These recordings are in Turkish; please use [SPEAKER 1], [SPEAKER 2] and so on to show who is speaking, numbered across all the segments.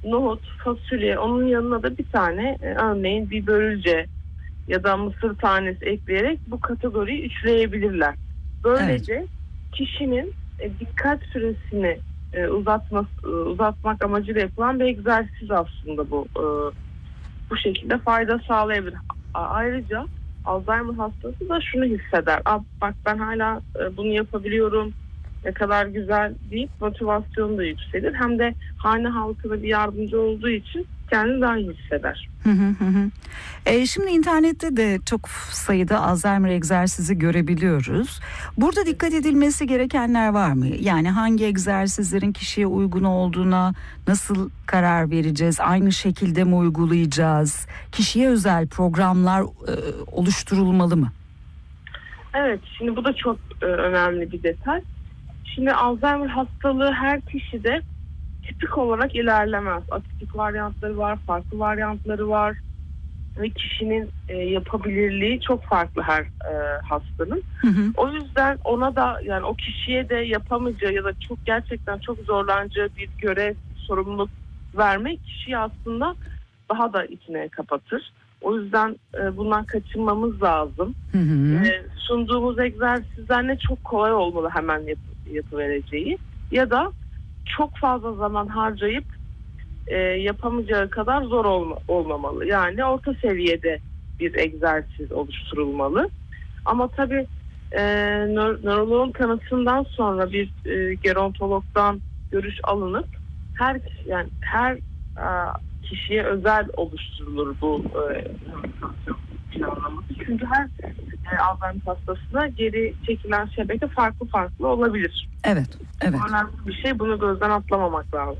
[SPEAKER 1] nohut, fasulye, onun yanına da bir tane örneğin bir börülce ya da mısır tanesi ekleyerek bu kategoriyi üçleyebilirler. Böylece kişinin dikkat süresini uzatmak amacıyla yapılan bir egzersiz aslında bu. Bu şekilde fayda sağlayabilir. Ayrıca Alzheimer hastası da şunu hisseder. Bak ben hala bunu yapabiliyorum. Ne kadar güzel deyip motivasyonu da yükselir. Hem de hane halkına bir yardımcı olduğu için kendini daha iyi hisseder.
[SPEAKER 2] Şimdi internette de çok sayıda Alzheimer egzersizi görebiliyoruz. Burada dikkat edilmesi gerekenler var mı? Yani hangi egzersizlerin kişiye uygun olduğuna nasıl karar vereceğiz? Aynı şekilde mi uygulayacağız? Kişiye özel programlar oluşturulmalı mı?
[SPEAKER 1] Evet, şimdi bu da çok önemli bir detay. Şimdi Alzheimer hastalığı her kişide tipik olarak ilerlemez. Atipik varyantları var, farklı varyantları var ve kişinin yapabilirliği çok farklı her hastanın. O yüzden ona da yani o kişiye de yapamayacağı ya da gerçekten çok zorlanacağı bir görev, sorumluluk vermek kişiyi aslında daha da içine kapatır. O yüzden bundan kaçınmamız lazım. Sunduğumuz egzersizler ne çok kolay olmalı hemen yapıvereceği ya da çok fazla zaman harcayıp yapamayacağı kadar zor olmamalı. Yani orta seviyede bir egzersiz oluşturulmalı. Ama tabii nöroloğun tanısından sonra bir gerontologdan görüş alınıp her kişiye özel oluşturulur bu planlaması. Çünkü her Alzheimer hastasına geri çekilen şebeke farklı olabilir.
[SPEAKER 2] Evet.
[SPEAKER 1] Önemli bir şey, bunu gözden atlamamak lazım.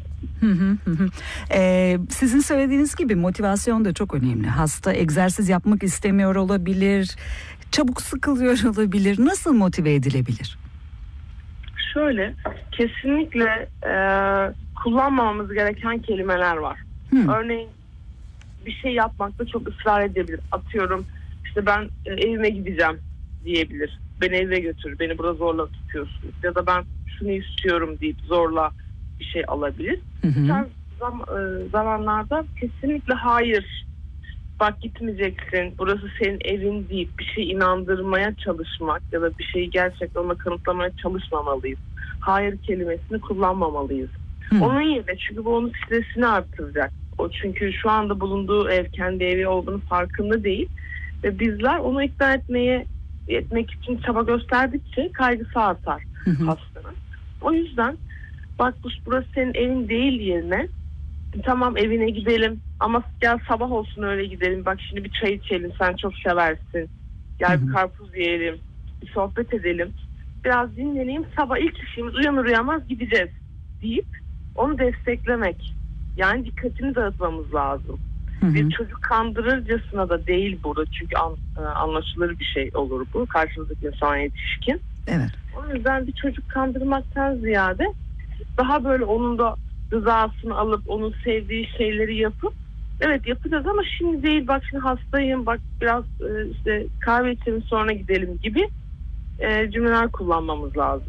[SPEAKER 2] Sizin söylediğiniz gibi motivasyon da çok önemli. Hasta egzersiz yapmak istemiyor olabilir, çabuk sıkılıyor olabilir. Nasıl motive edilebilir?
[SPEAKER 1] Şöyle, kesinlikle kullanmamamız gereken kelimeler var. Örneğin bir şey yapmakta çok ısrar edebilir. Atıyorum işte ben evime gideceğim diyebilir. Beni eve götür, beni burada zorla tutuyorsun. Ya da ben şunu istiyorum deyip zorla bir şey alabilir. Zamanlarda kesinlikle hayır, bak gitmeyeceksin, burası senin evin deyip bir şey inandırmaya çalışmak ya da bir şeyi gerçekten ona kanıtlamaya çalışmamalıyız. Hayır kelimesini kullanmamalıyız. Onun yerine, çünkü bu onun stresini artıracak. O çünkü şu anda bulunduğu ev kendi evi olduğunu farkında değil ve bizler onu ikna etmek için çaba gösterdikçe kaygısı artar hastanın. O yüzden bak burası senin evin değil yerine tamam evine gidelim ama gel sabah olsun öyle gidelim, bak şimdi bir çay içelim, sen çok seversin, gel bir karpuz yiyelim, bir sohbet edelim, biraz dinleneyim, sabah ilk işimiz uyanır uyanmaz gideceğiz deyip onu desteklemek. Yani dikkatini dağıtmamız lazım. Bir çocuk kandırırcasına da değil burada, çünkü anlaşılır bir şey olur bu. Karşımızdaki insan yetişkin.
[SPEAKER 2] Evet.
[SPEAKER 1] O yüzden bir çocuk kandırmaktan ziyade daha böyle onun da rızasını alıp onun sevdiği şeyleri yapıp evet yapacağız ama şimdi değil, bak şimdi hastayım, bak biraz işte kahve içelim sonra gidelim gibi cümleler kullanmamız lazım.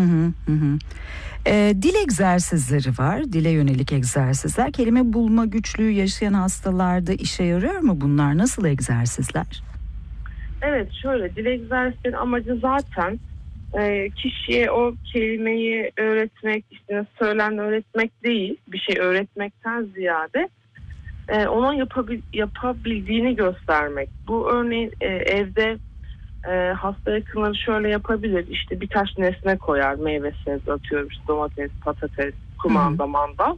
[SPEAKER 2] Dil egzersizleri var, dile yönelik egzersizler. Kelime bulma güçlüğü yaşayan hastalarda işe yarıyor mu bunlar? Nasıl egzersizler?
[SPEAKER 1] Evet, şöyle, dil egzersizlerin amacı zaten kişiye o kelimeyi öğretmek, işte söylen öğretmek değil, bir şey öğretmekten ziyade ona yapabildiğini göstermek. Bu örneğin evde hasta yakınları şöyle yapabilir, işte birkaç nesne koyar, meyve sebze, atıyorum işte domates, patates, kumanda, mandal.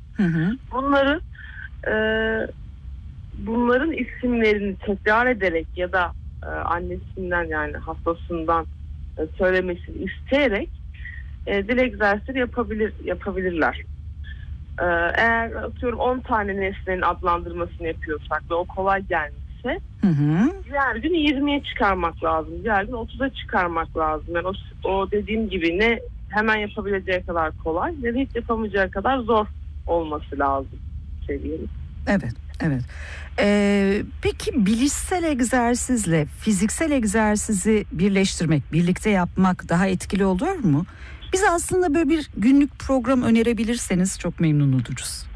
[SPEAKER 1] Bunların isimlerini tekrar ederek ya da annesinden yani hastasından söylemesini isteyerek dil egzersizi yapabilirler. Eğer atıyorum 10 tane nesnenin adlandırmasını yapıyorsak ve o kolay gelmişse diğer gün 20'ye çıkarmak lazım. Diğer gün 30'a çıkarmak lazım. Yani o dediğim gibi ne hemen yapabileceği kadar kolay ne de hiç yapamayacağı kadar zor olması lazım diyelim.
[SPEAKER 2] Evet. Peki bilişsel egzersizle fiziksel egzersizi birleştirmek, birlikte yapmak daha etkili olur mu? Biz aslında böyle bir günlük program önerebilirseniz çok memnun oluruz.